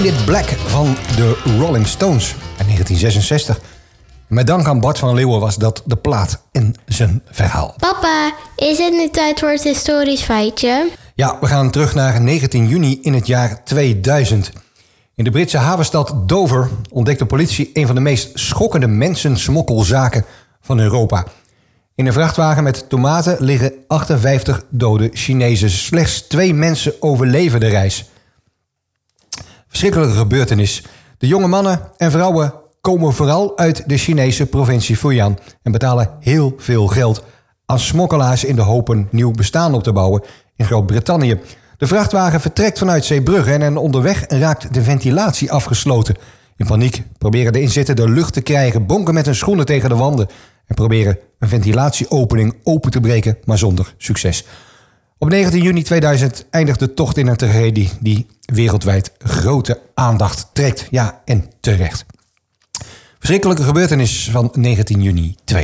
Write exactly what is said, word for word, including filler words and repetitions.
It Black van de Rolling Stones uit negentien zesenzestig. Met dank aan Bart van Leeuwen was dat de plaat en zijn verhaal. Papa, is het nu tijd voor het historisch feitje? Ja, we gaan terug naar negentien juni in het jaar tweeduizend. In de Britse havenstad Dover ontdekt de politie een van de meest schokkende mensensmokkelzaken van Europa. In een vrachtwagen met tomaten liggen achtenvijftig dode Chinezen. Slechts twee mensen overleven de reis. Verschrikkelijke gebeurtenis. De jonge mannen en vrouwen komen vooral uit de Chinese provincie Fujian en betalen heel veel geld aan smokkelaars in de hoop een nieuw bestaan op te bouwen in Groot-Brittannië. De vrachtwagen vertrekt vanuit Zeebrugge en onderweg raakt de ventilatie afgesloten. In paniek proberen de inzittenden lucht te krijgen, bonken met hun schoenen tegen de wanden en proberen een ventilatieopening open te breken, maar zonder succes. Op negentien juni tweeduizend eindigt de tocht in een tragedie die wereldwijd grote aandacht trekt. Ja, en terecht. Verschrikkelijke gebeurtenis van negentien juni tweeduizend.